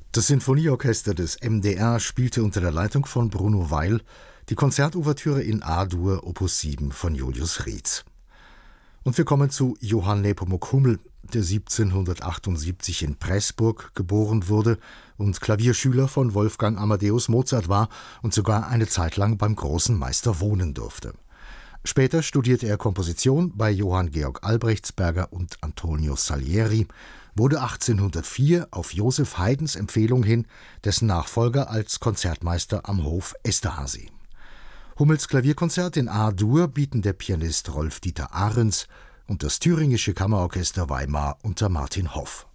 Das Sinfonieorchester des MDR spielte unter der Leitung von Bruno Weil die Konzertouvertüre in A-Dur Opus 7 von Julius Rietz. Und wir kommen zu Johann Nepomuk Hummel, der 1778 in Pressburg geboren wurde und Klavierschüler von Wolfgang Amadeus Mozart war und sogar eine Zeit lang beim großen Meister wohnen durfte. Später studierte er Komposition bei Johann Georg Albrechtsberger und Antonio Salieri, wurde 1804 auf Joseph Haydns Empfehlung hin dessen Nachfolger als Konzertmeister am Hof Esterházy. Hummels Klavierkonzert in A-Dur bieten der Pianist Rolf-Dieter Ahrens und das Thüringische Kammerorchester Weimar unter Martin Hoff.